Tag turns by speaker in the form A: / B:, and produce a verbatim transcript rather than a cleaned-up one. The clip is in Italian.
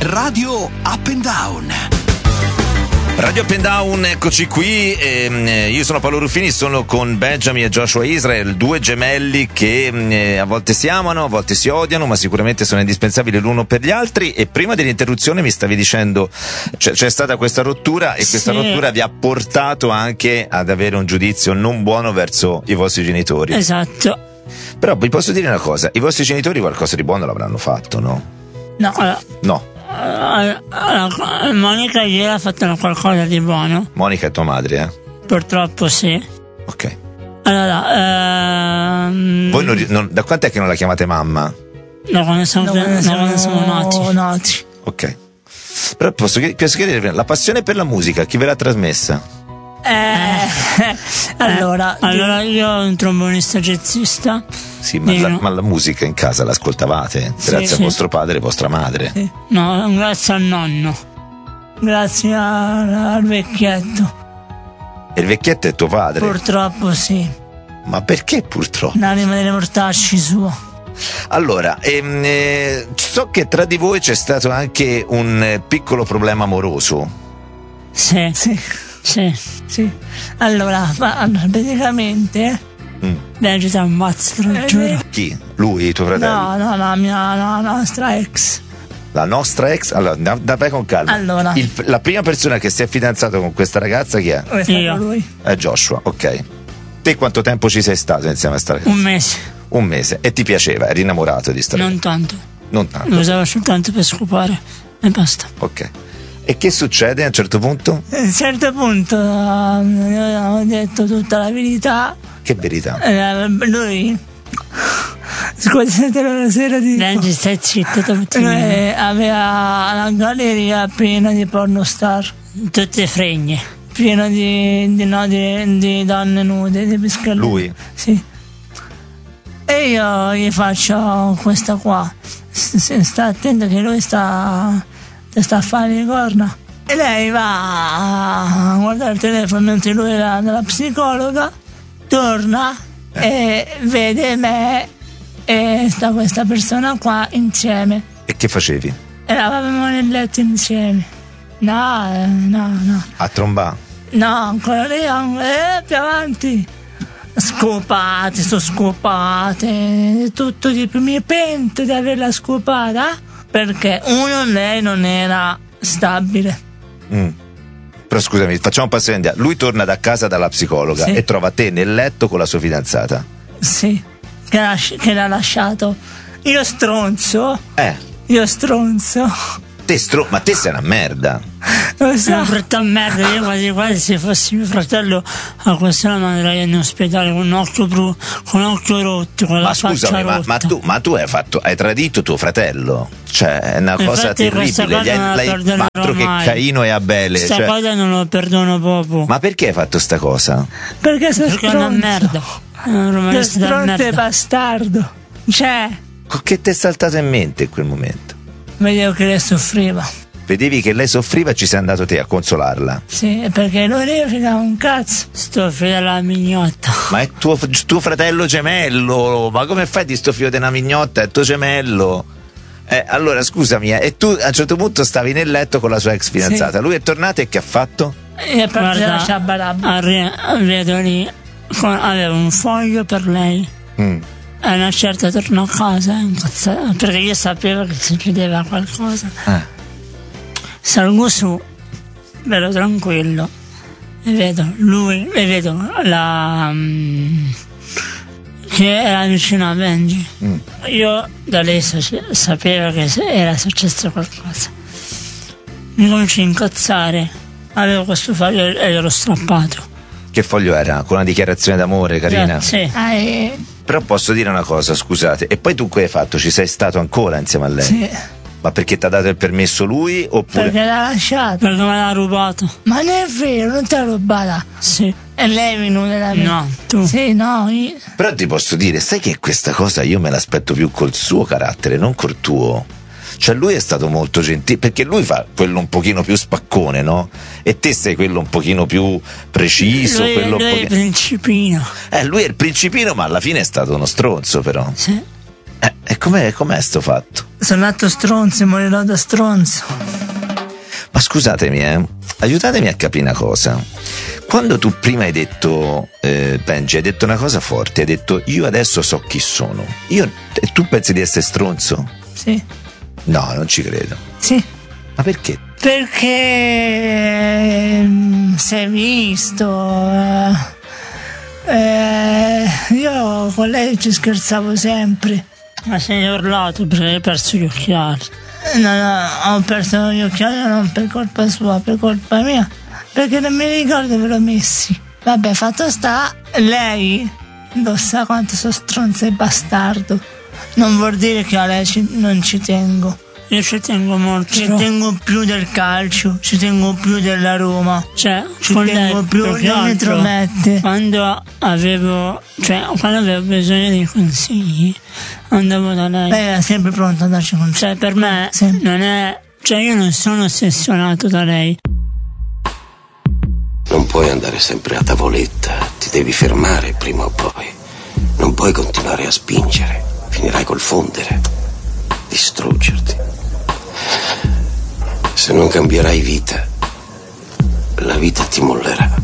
A: Radio Up and Down.
B: Radio Up and Down, eccoci qui. Eh, io sono Paolo Ruffini, sono con Benjamin e Joshua Israel, due gemelli che eh, a volte si amano, a volte si odiano, ma sicuramente sono indispensabili l'uno per gli altri. E prima dell'interruzione mi stavi dicendo c'è, c'è stata questa rottura e questa
C: Sì.
B: rottura vi ha portato anche ad avere un giudizio non buono verso i vostri genitori.
C: Esatto.
B: Però vi posso dire una cosa, i vostri genitori qualcosa di buono l'avranno fatto, no?
C: No, allora,
B: No.
C: allora, allora, Monica ieri ha fatto qualcosa di buono.
B: Monica è tua madre, eh?
C: Purtroppo sì.
B: Ok.
C: Allora, ehm,
B: Voi non, non, da quant'è che non la chiamate mamma?
C: da quando siamo,
D: Da quando
C: da quando
D: siamo
C: siamo nati.
D: nati.
B: Ok. Però posso, chied- posso chiedere, la passione per la musica, chi ve l'ha trasmessa?
D: Eh, allora,
C: Allora io ho un trombonista jazzista.
B: Sì, ma,
C: Io
B: la,
C: no.
B: ma la musica in casa l'ascoltavate? Grazie
C: sì.
B: a vostro padre e vostra madre.
D: Sì.
C: No, grazie al nonno.
D: grazie a- al vecchietto.
B: E il vecchietto è tuo padre?
D: Purtroppo sì.
B: Ma perché purtroppo?
D: L'anima delle mortacci sua.
B: Allora, ehm, eh, so che tra di voi c'è stato anche un eh, piccolo problema amoroso.
C: Sì,
D: Sì,
C: sì.
D: sì. Allora, ma, allora, praticamente.
B: Mm.
C: Benji ti ammazzo, te lo
D: Eh,
C: giuro.
B: Chi? Lui, tuo fratello?
D: No, no, la mia la nostra ex.
B: La nostra ex? Allora, da, da- vai con calma.
D: Allora.
B: Il- la prima persona che si è fidanzato con questa ragazza chi è?
D: Come è stato
C: Io.
D: lui?
B: È Joshua, ok. Te quanto tempo ci sei stato insieme a sta ragazza?
C: Un mese,
B: Un mese. E ti piaceva? Eri innamorato di sta
C: non
B: ragazza?
C: tanto.
B: Non tanto.
C: Lo usavo soltanto per scopare e basta.
B: Ok. E che succede a un certo punto?
D: A un certo punto eh, abbiamo detto tutta la verità.
B: Che verità.
D: Eh, lui. Scusate la sera di.
C: Benji, stai zitto, te lo
D: Eh, aveva la galleria piena di pornostar,
C: tutte fregne.
D: piena di, di, no, di, di donne nude, di pescatore.
B: Lui?
D: Sì. E io gli faccio questa qua. S- s- sta attento che lui sta, sta a fare le corna. E lei va a guardare il telefono mentre lui era dalla psicologa, torna e vede me e sta questa persona qua insieme.
B: E che facevi?
D: Eravamo nel letto insieme. No, eh, no, no.
B: A trombà?
D: No, ancora lì, eh, più avanti. Scopate, sono scopate. Tutto di più. Mi pento di averla scopata perché uno, lei non era stabile.
B: Mm. Però scusami, facciamo un passo indietro. Lui torna da casa dalla psicologa
D: Sì.
B: e trova te nel letto con la sua fidanzata.
D: Sì, che l'ha, che l'ha lasciato. Io stronzo,
B: Eh,
D: io stronzo.
B: te stro... ma te sei una merda.
D: Lo
C: È una
D: so.
C: brutta merda, io quasi quasi se fossi mio fratello a quest'ora lo manderei in ospedale con un occhio bru- con un occhio rotto, con
B: Ma
C: la faccia
B: scusami, ma,
C: rotta.
B: ma tu, ma tu hai fatto, hai tradito tuo fratello. Cioè, è una
C: Infatti
B: cosa
C: questa
B: terribile.
C: cosa
B: Gli hai-
C: non la
B: l'hai-
C: perdonerò
B: ma altro che
C: mai.
B: Caino e Abele.
C: Sta
B: Cioè,
C: cosa non lo perdono proprio.
B: ma perché hai fatto sta cosa?
D: Perché sono
C: Perché è una
D: stronzo.
C: merda. È un
D: Lo
C: romanista da
D: stronzo e
C: merda.
D: bastardo. Cioè,
B: Co- Che ti è saltato in mente in quel momento?
D: vedevo che lei soffriva.
B: Vedevi che lei soffriva e ci sei andato te a consolarla.
D: Sì, perché lui ne fregava un cazzo.
C: Sto figlio della mignotta.
B: Ma è tuo, tuo fratello gemello, ma come fai di sto figlio di una mignotta? È tuo gemello. Eh, allora scusami, eh, e tu a un certo punto stavi nel letto con la sua ex fidanzata.
D: Sì.
B: Lui è tornato e che ha fatto?
D: E per la
C: Guarda,
D: sciabarabba.
C: arri- vedo lì, con- avevo un foglio per lei.
B: Mm.
C: E una certa torno a casa incazzata, perché io sapevo che succedeva qualcosa.
B: Ah.
C: Salgo su, vedo tranquillo e vedo lui, e vedo la mm, che era vicino a Benji.
B: Mm.
C: Io da lì so- sapevo che se- era successo qualcosa. Mi comincio a incazzare, avevo questo foglio e gliel'ho strappato.
B: Che foglio era? Con una dichiarazione d'amore, carina?
C: Sì.
D: Ah, e-
B: Però posso dire una cosa, scusate. E poi tu che hai fatto? Ci sei stato ancora insieme a lei?
D: sì,
B: Ma perché ti ha dato il permesso lui oppure...
D: perché l'ha lasciato.
C: Perché me l'ha rubato.
D: Ma non è vero, non te l'ha rubata.
C: Sì.
D: E lei è venuta da me.
C: No, tu.
D: Sì, no, io.
B: Però ti posso dire, sai che questa cosa io me l'aspetto più col suo carattere, non col tuo. Cioè lui è stato molto gentile, perché lui fa quello un pochino più spaccone, no? E te sei quello un pochino più preciso,
C: Lui,
B: quello un
C: lui è il
B: pochino...
C: principino.
B: Eh, lui è il principino, ma alla fine è stato uno stronzo, però.
C: Sì.
B: Eh, e com'è, com'è sto fatto?
D: Sono nato stronzo e morirò da stronzo.
B: Ma scusatemi, eh, aiutatemi a capire una cosa. Quando tu prima hai detto, eh, Benji, hai detto una cosa forte, hai detto io adesso so chi sono. Io, e tu pensi di essere stronzo?
D: Sì.
B: No, non ci credo.
D: Sì.
B: Ma perché?
D: Perché mm, sei visto. Eh, eh, io con lei ci scherzavo sempre.
C: Ma sei urlato perché hai perso gli occhiali.
D: No, no, ho perso gli occhiali non per colpa sua, per colpa mia. Perché non mi ricordo dove l'ho messi. Vabbè, fatto sta, lei lo sa quanto sono stronzo e bastardo. Non vuol dire che a lei ci, non ci tengo.
C: Io ci tengo molto.
D: Ci tengo più del calcio, ci tengo più della Roma.
C: Cioè,
D: ci
C: con
D: tengo
C: lei,
D: più,
C: più che
D: non mi
C: altro,
D: tromette.
C: Quando avevo, cioè, quando avevo bisogno di consigli, andavo da lei.
D: Lei era sempre pronta a darci consigli.
C: Cioè, per me
D: Sempre.
C: non è, cioè, io non sono ossessionato da lei.
E: Non puoi andare sempre a tavoletta, ti devi fermare prima o poi. Non puoi continuare a spingere, finirai col fondere, distruggerti. Se non cambierai vita, la vita ti mollerà.